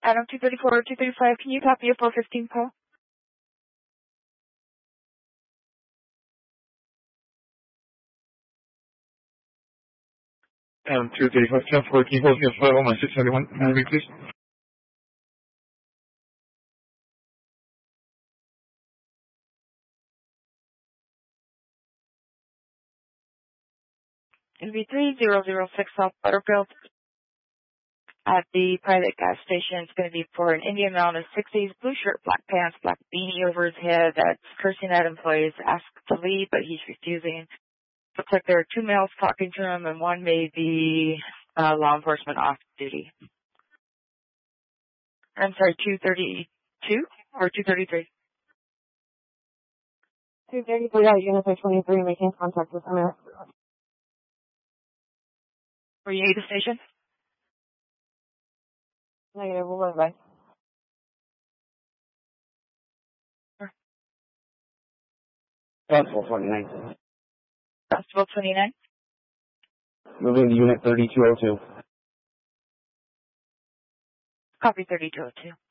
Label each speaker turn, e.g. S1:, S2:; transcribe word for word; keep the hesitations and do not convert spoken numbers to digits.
S1: Adam two thirty-four, two thirty-five, can you copy a four fifteen call?
S2: Adam two thirty-five, ten four, can you hold me at five oh my six seventy-one, Miami, please?
S1: It'll be three zero zero six South Butterfield at the private gas station. It's going to be for an Indian man in his sixties, blue shirt, black pants, black beanie over his head that's cursing at employees, asked to leave, but he's refusing. Looks like there are two males talking to him, and one may be uh, law enforcement off duty. I'm sorry, two thirty-two or two thirty-three?
S3: two thirty-three at Unit twenty-three, making contact with Amir.
S1: Were you at the station?
S3: Negative, we'll run by.
S2: Constable twenty-nine.
S1: Constable twenty-nine?
S2: Moving to Unit thirty-two oh two.
S1: Copy thirty-two oh two.